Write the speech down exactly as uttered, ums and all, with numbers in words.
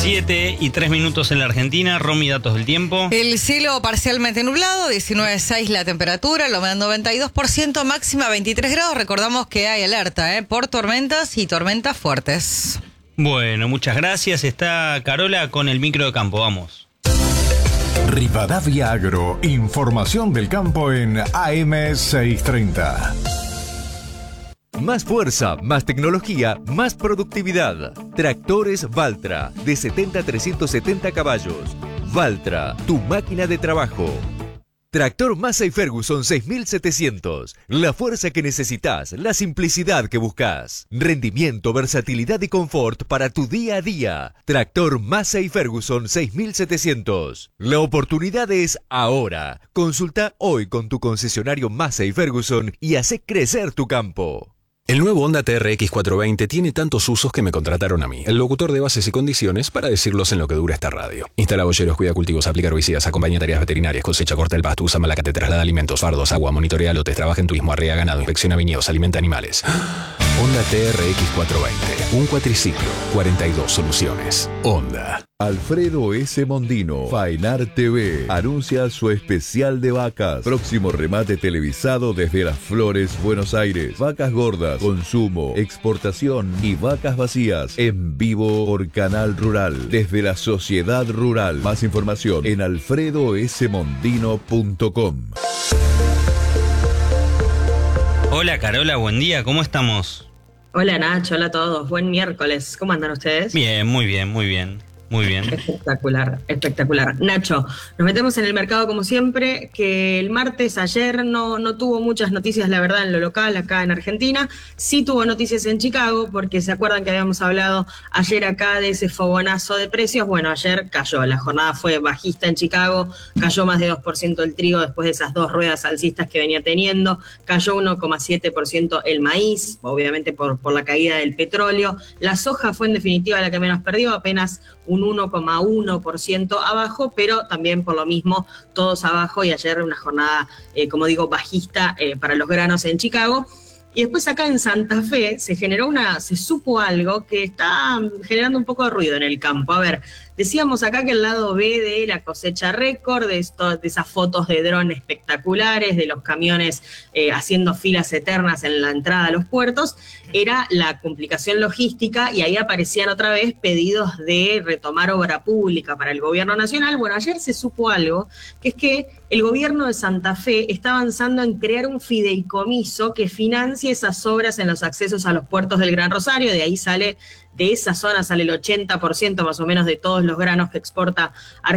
siete y tres minutos en la Argentina. Romy, datos del tiempo. El cielo parcialmente nublado, diecinueve punto seis la temperatura, la humedad noventa y dos por ciento, máxima veintitrés grados. Recordamos que hay alerta ¿eh? por tormentas y tormentas fuertes. Bueno, muchas gracias. Está Carola con el micro de campo. Vamos. Rivadavia Agro, información del campo en A M seiscientos treinta. Más fuerza, más tecnología, más productividad. Tractores Valtra, de setenta a trescientos setenta caballos. Valtra, tu máquina de trabajo. Tractor Massey Ferguson seis mil setecientos. La fuerza que necesitas, la simplicidad que buscas. Rendimiento, versatilidad y confort para tu día a día. Tractor Massey Ferguson seis mil setecientos. La oportunidad es ahora. Consulta hoy con tu concesionario Massey Ferguson y hace crecer tu campo. El nuevo Honda T R X cuatrocientos veinte tiene tantos usos que me contrataron a mí, el locutor de bases y condiciones, para decirlos en lo que dura esta radio. Instala boyeros, cuida cultivos, aplica herbicidas, acompaña tareas veterinarias, cosecha, corta el pasto, usa malacate, traslada alimentos, fardos, agua, monitorea lotes, trabaja en turismo, arrea ganado, inspecciona viñedos, alimenta animales. Honda T R X cuatrocientos veinte, un cuatriciclo, cuarenta y dos soluciones. Honda. Alfredo S. Mondino, Faenar T V, anuncia su especial de vacas. Próximo remate televisado desde Las Flores, Buenos Aires. Vacas gordas, consumo, exportación y vacas vacías. En vivo por Canal Rural, desde la Sociedad Rural. Más información en alfredo s mondino punto com. Hola Carola, buen día, ¿cómo estamos? Hola Nacho, hola a todos, buen miércoles, ¿cómo andan ustedes? Bien, muy bien, muy bien. Muy bien. Espectacular, espectacular. Nacho, nos metemos en el mercado como siempre, que el martes ayer no, no tuvo muchas noticias, la verdad, en lo local acá en Argentina. Sí tuvo noticias en Chicago, porque se acuerdan que habíamos hablado ayer acá de ese fogonazo de precios. Bueno, ayer cayó, la jornada fue bajista en Chicago, cayó más de dos por ciento el trigo después de esas dos ruedas alcistas que venía teniendo, cayó uno coma siete por ciento el maíz, obviamente por, por la caída del petróleo. La soja fue en definitiva la que menos perdió, apenas un uno coma uno por ciento abajo, pero también por lo mismo todos abajo, y ayer una jornada, eh, como digo, bajista eh, para los granos en Chicago. Y después acá en Santa Fe se generó una, se supo algo que está generando un poco de ruido en el campo. A ver, decíamos acá que el lado B de la cosecha récord, de, esto, de esas fotos de dron espectaculares, de los camiones eh, haciendo filas eternas en la entrada a los puertos, era la complicación logística, y ahí aparecían otra vez pedidos de retomar obra pública para el gobierno nacional. Bueno, ayer se supo algo, que es que el gobierno de Santa Fe está avanzando en crear un fideicomiso que financie esas obras en los accesos a los puertos del Gran Rosario. De ahí sale, de esa zona sale el ochenta por ciento más o menos de todos los granos que exporta Argentina.